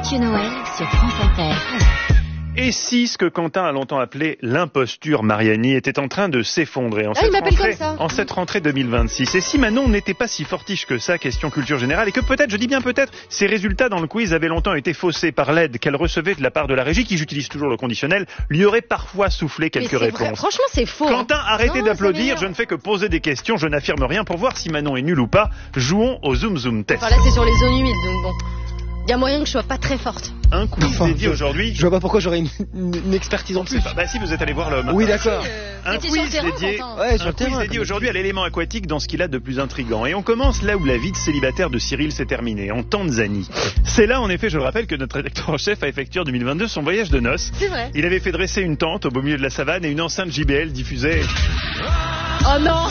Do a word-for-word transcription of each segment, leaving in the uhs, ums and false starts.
Mathieu Noël sur France Inter. Et si ce que Quentin a longtemps appelé l'imposture Mariani était en train de s'effondrer en, ah, cette, rentrée, comme ça. en cette rentrée deux mille vingt-six? Et si Manon n'était pas si fortiche que ça, question culture générale, et que peut-être, je dis bien peut-être, ses résultats dans le quiz avaient longtemps été faussés par l'aide qu'elle recevait de la part de la régie, qui, j'utilise toujours le conditionnel, lui aurait parfois soufflé quelques réponses. Vrai. Franchement, c'est faux. Quentin, hein. arrêtez non, d'applaudir, je ne fais que poser des questions, je n'affirme rien pour voir si Manon est nulle ou pas. Jouons au Zoom Zoom Test. Enfin, là, c'est sur les zones humides, donc bon. Il y a moyen que je sois pas très forte. Un quiz enfin, dédié je, aujourd'hui. Je vois pas pourquoi j'aurais une, une, une expertise en plus. Bah, bah si vous êtes allé voir l'homme. Oui, d'accord. Euh, Un quiz sur terrain, dédié, ouais, sur un le quiz terrain, dédié aujourd'hui à l'élément aquatique dans ce qu'il a de plus intriguant. Et on commence là où la vie de célibataire de Cyril s'est terminée, en Tanzanie. C'est là, en effet, je le rappelle, que notre rédacteur en chef a effectué en deux mille vingt-deux son voyage de noces. C'est vrai. Il avait fait dresser une tente au beau milieu de la savane et une enceinte J B L diffusait Oh non.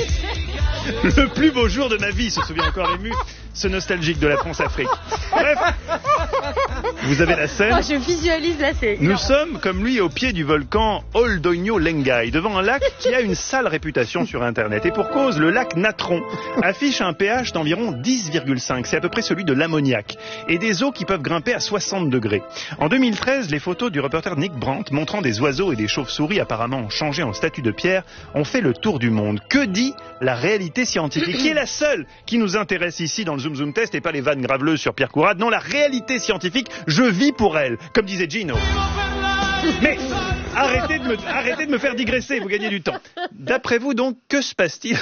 le plus beau jour de ma vie, se souvient encore ému ce nostalgique de la France-Afrique. Bref, vous avez la scène. Oh, je visualise la scène. Nous sommes, comme lui, au pied du volcan Oldonyo Lengai, devant un lac qui a une sale réputation sur Internet. Et pour cause, le lac Natron affiche un pH d'environ dix virgule cinq. C'est à peu près celui de l'ammoniac. Et des eaux qui peuvent grimper à soixante degrés. En deux mille treize, les photos du reporter Nick Brandt montrant des oiseaux et des chauves-souris apparemment changés en statues de pierre ont fait le tour du monde. Que dit la réalité scientifique, qui est la seule qui nous intéresse ici dans le Zoom Zoom Test et pas les vannes graveleuses sur Pierre Courade? Non, la réalité scientifique, je vis pour elle, comme disait Gino. Mais arrêtez de, me, arrêtez de me faire digresser, vous gagnez du temps. D'après vous donc, que se passe-t-il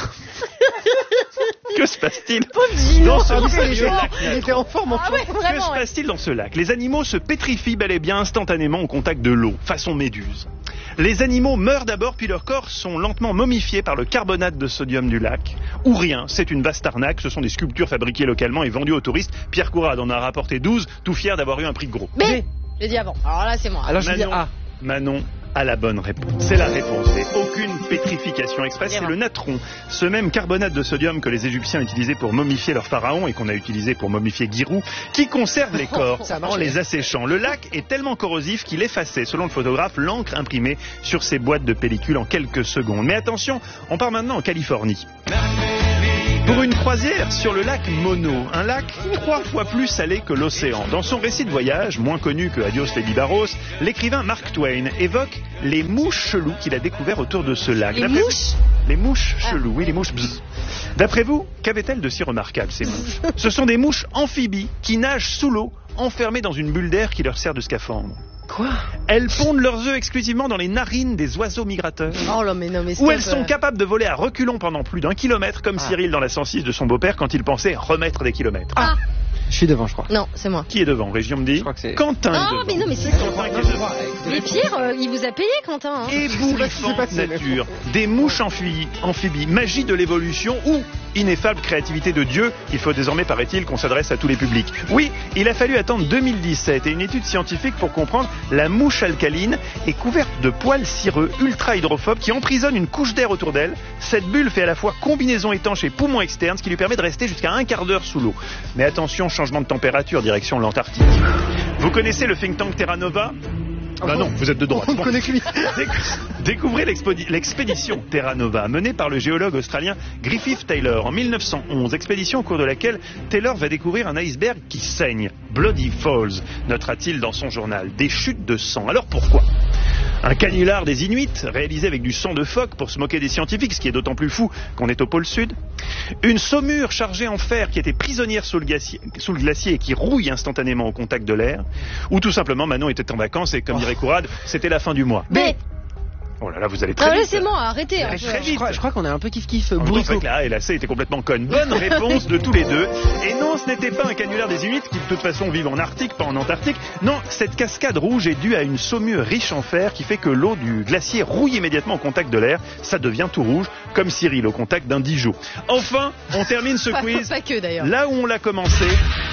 Que se passe-t-il dans ce lac? Il était en forme en Ah ouais, Que vraiment. se Ouais. passe-t-il dans ce lac? Les animaux se pétrifient bel et bien instantanément au contact de l'eau, façon méduse. Les animaux meurent d'abord, puis leurs corps sont lentement momifiés par le carbonate de sodium du lac. Ou rien, c'est une vaste arnaque, ce sont des sculptures fabriquées localement et vendues aux touristes. Pierre Courade en a rapporté douze, tout fier d'avoir eu un prix de gros. Mais j'ai dit avant. Alors là, c'est moi. Alors je vais Manon, dire A. Manon a la bonne réponse. C'est la réponse. C'est aucune pétrification express. C'est le natron, ce même carbonate de sodium que les Égyptiens utilisaient pour momifier leurs pharaons et qu'on a utilisé pour momifier Giroud, qui conserve les corps Ça a en marché. les asséchant. Le lac est tellement corrosif qu'il effaçait, selon le photographe, l'encre imprimée sur ses boîtes de pellicule en quelques secondes. Mais attention, on part maintenant en Californie. Pour une croisière sur le lac Mono, un lac trois fois plus salé que l'océan. Dans son récit de voyage, moins connu que Adios Lady Barros, l'écrivain Mark Twain évoque les mouches cheloues qu'il a découvertes autour de ce lac. Les D'après mouches vous, Les mouches cheloues, oui, les mouches bzz. D'après vous, qu'avaient-elles de si remarquable, ces mouches? Ce sont des mouches amphibies qui nagent sous l'eau, enfermées dans une bulle d'air qui leur sert de scaphandre. Quoi? Elles pondent leurs œufs exclusivement dans les narines des oiseaux migrateurs. Oh là, mais non, mais Où stop, elles sont euh. capables de voler à reculons pendant plus d'un kilomètre, comme Ah. Cyril dans la cent six de son beau-père quand il pensait remettre des kilomètres. Ah. Je suis devant, je crois. Non, c'est moi. Qui est devant? Région me dit Je crois que c'est- Quentin est Non, devant. mais non, mais c'est Quentin qui est devant. Mais Pierre, euh, il vous a payé, Quentin. Hein. Ébouriffante passé, mais- nature, des mouches amphibies, amphibies, magie de l'évolution ou ineffable créativité de Dieu. Il faut désormais, paraît-il, qu'on s'adresse à tous les publics. Oui, il a fallu attendre deux mille dix-sept et une étude scientifique pour comprendre la mouche alcaline est couverte de poils cireux ultra hydrophobes qui emprisonnent une couche d'air autour d'elle. Cette bulle fait à la fois combinaison étanche et poumon externe, ce qui lui permet de rester jusqu'à un quart d'heure sous l'eau. Mais attention, changement de température, direction l'Antarctique. Vous connaissez le think tank Terra Nova? Bah non, vous êtes de droite. On ne Bon. connaît que lui. Déc- Découvrez l'expodi- l'expédition Terra Nova, menée par le géologue australien Griffith Taylor en mille neuf cent onze, expédition au cours de laquelle Taylor va découvrir un iceberg qui saigne. Bloody Falls, notera-t-il dans son journal. Des chutes de sang. Alors pourquoi? Un canular des Inuits, réalisé avec du sang de phoque pour se moquer des scientifiques, ce qui est d'autant plus fou qu'on est au pôle sud. Une saumure chargée en fer qui était prisonnière sous le, glacier, sous le glacier et qui rouille instantanément au contact de l'air. Ou tout simplement, Manon était en vacances et, comme dirait Courade, c'était la fin du mois. Mais Oh là là, vous allez très ah, vite. laissez-moi, arrêtez. Très un peu. vite. Je crois, je crois qu'on est un peu kiff-kiff En même temps, c'est bourricot. vrai que la A et la C étaient complètement connes. Bonne réponse de tous les deux. Et non, ce n'était pas un canular des Inuits qui de toute façon vivent en Arctique, pas en Antarctique. Non, cette cascade rouge est due à une saumure riche en fer qui fait que l'eau du glacier rouille immédiatement au contact de l'air. Ça devient tout rouge, comme Cyril au contact d'un Dijon. Enfin, on termine ce Pas, quiz pas que d'ailleurs. là où on l'a commencé.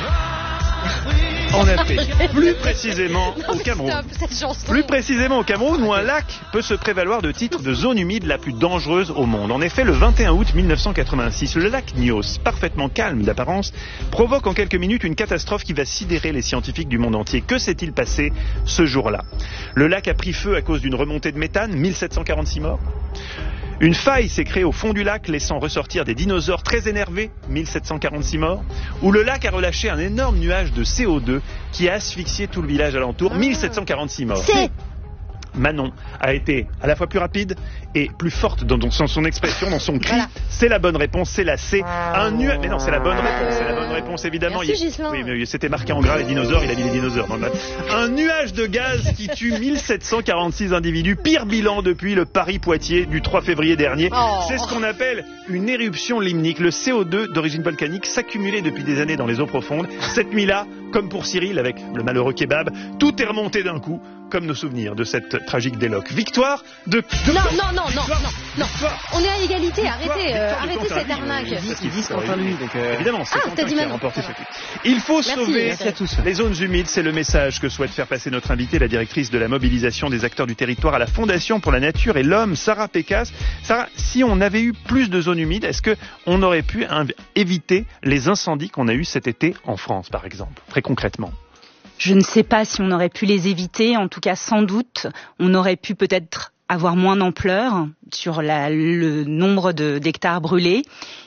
En Afrique, plus précisément au Cameroun. Stop, cette chanson. Plus précisément au Cameroun, où un lac peut se prévaloir de titre de zone humide la plus dangereuse au monde. En effet, le vingt et un août mille neuf cent quatre-vingt-six, le lac Nyos, parfaitement calme d'apparence, provoque en quelques minutes une catastrophe qui va sidérer les scientifiques du monde entier. Que s'est-il passé ce jour-là? Le lac a pris feu à cause d'une remontée de méthane, mille sept cent quarante-six morts. Une faille s'est créée au fond du lac, laissant ressortir des dinosaures très énervés, mille sept cent quarante-six morts, où le lac a relâché un énorme nuage de C O deux qui a asphyxié tout le village alentour, mille sept cent quarante-six morts. C'est Manon a été à la fois plus rapide et plus forte dans son, son expression, dans son cri. Voilà. C'est la bonne réponse, c'est la C. Un nuage. Mais non, c'est la bonne réponse, c'est la bonne réponse évidemment. Merci, il... Oui, mais c'était marqué en gras les dinosaures, il a mis les dinosaures dans le match. Un nuage de gaz qui tue mille sept cent quarante-six individus, pire bilan depuis le Paris-Poitiers du trois février dernier. Oh. C'est ce qu'on appelle une éruption limnique. Le C O deux d'origine volcanique s'accumulait depuis des années dans les eaux profondes. Cette nuit-là, comme pour Cyril avec le malheureux kebab, tout est remonté d'un coup, comme nos souvenirs de cette tragique déloque. Victoire de... de... Non, non, non, non, non, non. On est à égalité, arrêtez, euh, arrêtez cette arnaque. Ils disent Quentin lui, donc euh... évidemment, c'est ah, Quentin qui a remporté ce titre. Il faut merci, sauver merci à tous. Les zones humides, c'est le message que souhaite faire passer notre invitée, la directrice de la mobilisation des acteurs du territoire à la Fondation pour la Nature et l'Homme, Sarah Pécasse. Sarah, si on avait eu plus de zones humides, est-ce qu'on aurait pu éviter les incendies qu'on a eus cet été en France, par exemple, très concrètement? Je ne sais pas si on aurait pu les éviter. En tout cas, sans doute, on aurait pu peut-être avoir moins d'ampleur sur la, le nombre de, d'hectares brûlés.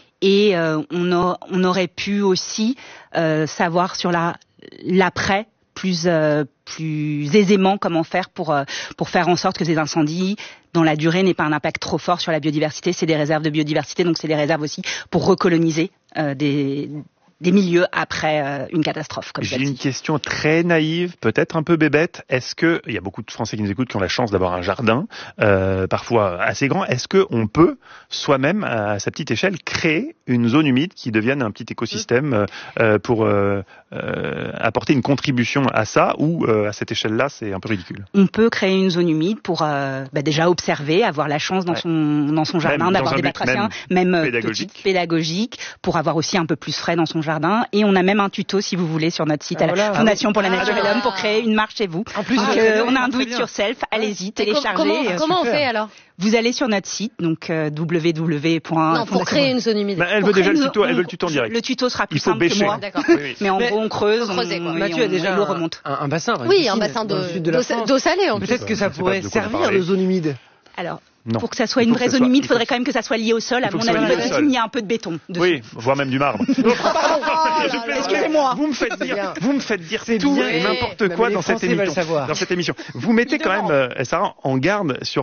Et euh, on, a, on aurait pu aussi euh, savoir sur la, l'après plus, euh, plus aisément comment faire pour, euh, pour faire en sorte que ces incendies, dans la durée, n'aient pas un impact trop fort sur la biodiversité. C'est des réserves de biodiversité, donc c'est des réserves aussi pour recoloniser euh, des... des milieux après euh, une catastrophe comme J'ai celle-ci. une question très naïve, peut-être un peu bébête. Est-ce que, il y a beaucoup de Français qui nous écoutent qui ont la chance d'avoir un jardin, euh, parfois assez grand. Est-ce qu'on peut soi-même, à sa petite échelle, créer une zone humide qui devienne un petit écosystème euh, pour euh, euh, apporter une contribution à ça, ou euh, à cette échelle-là, c'est un peu ridicule? On peut créer une zone humide pour euh, bah déjà observer, avoir la chance dans, ouais. son, dans son jardin même d'avoir des batraciens, même, même pédagogique. Petites, pédagogique, pour avoir aussi un peu plus frais dans son jardin. Et on a même un tuto, si vous voulez, sur notre site ah, à la voilà. Fondation pour la Nature ah, et l'Homme pour créer une marche chez vous. En plus, donc, euh, on a un do it yourself. Allez-y, téléchargez. Comment, euh, comment on fait alors? Vous allez sur notre site, donc euh, w w w. Non, pour créer une zone humide. Bah, elle veut déjà le tuto, on, elle veut le tuto en direct. Le tuto sera plus Il faut simple bêcher. que moi. D'accord. Oui, oui. Mais en mais gros, on creuse, on, creuser, quoi. Mathieu a déjà l'eau remonte. Un, un bassin. Oui, un bassin de, de d'eau salée en plus. Peut-être que ça pourrait servir de zone humide. Alors, non. Pour que ça soit une vraie zone humide, il faudrait quand même que ça soit lié au sol. À mon avis, peut-être qu'il y a un peu de béton dessus. Oui, voire même du marbre. Excusez-moi. Vous me faites dire, vous me faites dire tout et n'importe quoi dans cette émission. Dans cette émission, vous mettez quand même, Sarah, en garde sur